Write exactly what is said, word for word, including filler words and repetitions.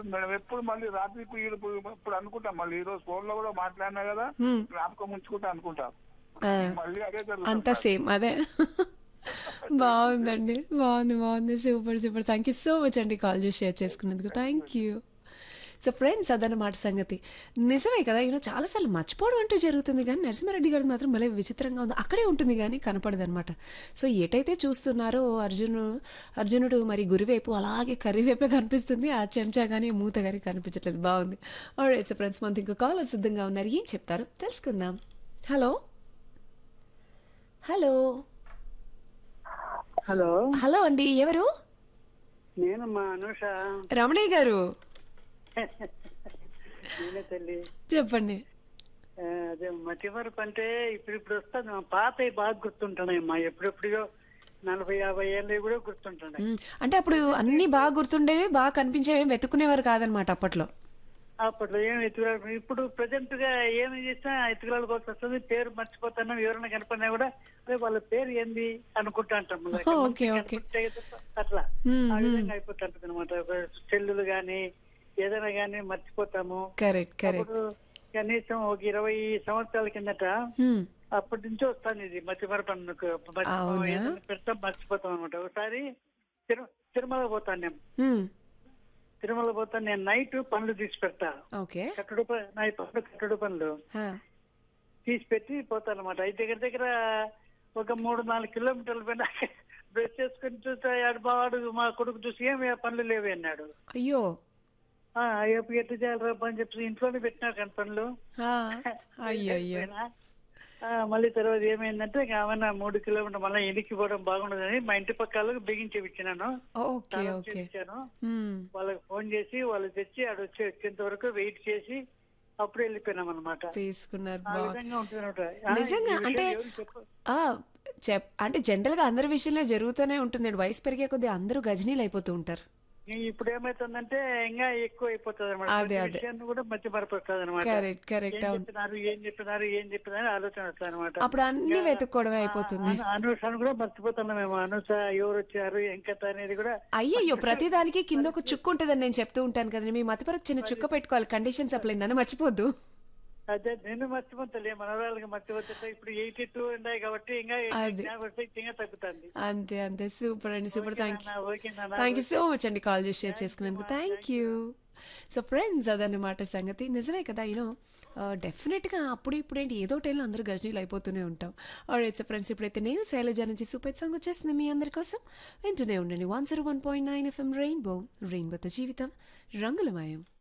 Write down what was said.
వస్తుంది మేడం. ఎప్పుడు మళ్ళీ రాత్రి ఇప్పుడు ఇప్పుడు ఇప్పుడు అనుకుంటాం, మళ్ళీ ఈ రోజు ఫోన్ లో కూడా మాట్లాడినా కదా హ్మ్. జ్ఞాపకం ఉంచుకుంటా అనుకుంటా, ఆ, మళ్ళీ అదే జరుగుతుంది అంతా మేడం. సేమ్ అదే. బాగుందండి, బాగుంది బాగుంది, super super. Thank you so much అండి కాల్ చేసి షేర్ చేసుకున్నందుకు. Thank you. సో ఫ్రెండ్స్, అదన్నమాట సంగతి. నిజమే కదా, ఈయన చాలాసార్లు మర్చిపోవడం అంటూ జరుగుతుంది, కానీ నరసింహారెడ్డి గారు మాత్రం భలే విచిత్రంగా ఉంది, అక్కడే ఉంటుంది కానీ కనపడదు అనమాట. సో ఎటైతే చూస్తున్నారో అర్జును అర్జునుడు మరి గురివైపు అలాగే కరివైపే కనిపిస్తుంది, ఆ చెంచా కానీ మూత కానీ కనిపించట్లేదు. బాగుంది. ఆల్రైట్. సో ఫ్రెండ్స్, మనకి ఇంకో కాలర్ సిద్ధంగా ఉన్నారు, ఏం చెప్తారు తెలుసుకుందాం. హలో హలో హలో, హలో అండి, ఎవరు? నేను మా అనూష. రమణయ్య గారు, నేనే తల్లి. చెప్పండి. ఆ, అదే మతిమరుపు అంటే ఇప్పుడు ఇప్పుడు వస్తుంది, మా పాతవి బాగా గుర్తుంటున్నాయమ్మా. ఎప్పుడెప్పుడో నలభై యాభై ఏళ్ళవి కూడా గుర్తుంటున్నాయి. మ్, అంటే అప్పుడు అన్ని బాగా గుర్తుండేవి, బాగా కనిపించేవి, వెతుకునేవారు కాదనమాట అప్పట్లో. అప్పట్లో ఏం ఎత్తుకురాడు. ఇప్పుడు ప్రజెంట్ గా ఏమి చేసినా ఎత్తుకురాడుకోవాల్సి వస్తుంది. పేరు మర్చిపోతున్నాం, ఎవరైనా కనపడినా కూడా అదే వాళ్ళ పేరు ఏంది అనుకుంటా అంటాం. Okay, okay. కనిపిస్తే అట్లా మ్, ఆ మ్. విధంగా అయిపోతుంటది అనమాట. చెల్లులు గాని ఏదైనా గాని మర్చిపోతాము. Correct correct. అప్పుడు కనీసం ఒక ఇరవై సంవత్సరాల కిందట మ్, అప్పటి నుంచి వస్తాను ఇది మర్చిమరపు అవునా? పెడతాం, మర్చిపోతాం అనమాట. ఒకసారి తిరు తిరుమల పోతాను నేను. మ్, తిరుమల పోతాను నేను, నైట్ పనులు తీసి పెడతా. ఓకే. కట్టుడు ప- నైట్ పనులు కట్టుడు పనులు హా, తీసి పెట్టి పోతాను అనమాట. అయితే దగ్గర దగ్గర ఒక మూడు నాలుగు కిలోమీటర్ల పైన బ్రష్ చేసుకుని చూస్తే ఆడు మా కొడుకు చూసి ఏమి పనులు లేవి అన్నాడు. అయ్యో. ఆ ఎప్పుడు ఎట్టు చేయాలి రా అని చెప్పి ఇంట్లోనే పెట్టినా కానీ పనులు. హా, అయ్యో అయ్యో. ఆ, మళ్ళీ తర్వాత ఏమైందంటే ఏమన్నా మూడు కిలోమీటర్ మళ్ళీ ఎనికి పోవడం బాగుండదని మా ఇంటి పక్కలకు బిగించి ఇచ్చినాను. Okay okay. ఇచ్చాను మ్, వాళ్ళకి ఫోన్ చేసి వాళ్ళు తెచ్చి ఆడ వచ్చి వచ్చేంత వరకు వెయిట్ చేసి అప్పుడు వెళ్ళిపోయినాం అనమాట. తీసుకున్నారు. ఆ బాగుంది. విధంగా ఉంటుంది. నిజంగా అంటే ఆ చెప్ అంటే జనరల్ గా అందరి విషయంలో జరుగుతూనే ఉంటుంది. వయసు పెరిగే కొద్దీ అందరూ గజనీలు అయిపోతూ ఉంటారు. ఇప్పుడు ఏమైతుందంటే ఇంకా ఎక్కువ అయిపోతుంది అనమాట. అదే, అదే. విషయాన్ని కూడా మధ్య మరపడుతుంది అనమాట. Correct correct. ఏం అవును. చెప్తున్నారు ఏం చెప్తున్నారు ఏం చెప్తున్నారు అని ఆలోచన వస్తుంది అనమాట. అప్పుడు అన్ని వెతుక్కోవడమే అయిపోతుంది. అనూషను కూడా మర్చిపోతున్నాం మేము. అనూష ఎవరు వచ్చారు ఎంకత అనేది కూడా. అయ్యయ్యో, ప్రతిదానికి కింద ఒక చుక్క ఉంటుందని నేను చెప్తూ ఉంటాను కదండి. మీ మతపరకు చిన్న చుక్క పెట్టుకోవాలి, కండిషన్స్ అప్లై, నన్ను మర్చిపోద్దు. అదే నేను మర్చిపోతలే, మనవరాళ్ళకి మర్చిపోతే ఇప్పుడు ఎయిటీ టూ ఉన్నాయి కాబట్టి ఇంకా అది. ఇంకా తగ్గుతుంది. అంతే అంతే. సూపర్ అండి, సూపర్. థ్యాంక్ యూ ఓకే నాన్న. థ్యాంక్ యూ సో మచ్ అండి కాల్ చేసి షేర్ చేసుకున్నందుకు. Thank you. సో ఫ్రెండ్స్, అదన్నమాట సంగతి. నిజమే కదా, యూనో డెఫినెట్గా అప్పుడు ఇప్పుడు ఏంటి ఏదో టైంలో అందరూ గజనీలు అయిపోతూనే ఉంటాం. ఆల్రైట్. సో ఫ్రెండ్స్, ఇప్పుడైతే నేను శైలజ నుంచి సూపర్ సాంగ్ వచ్చేసింది మీ అందరి కోసం. వింటూనే ఉండండి one zero one point nine FM rainbow. రెయిన్బోతో జీవితం రంగులమయం.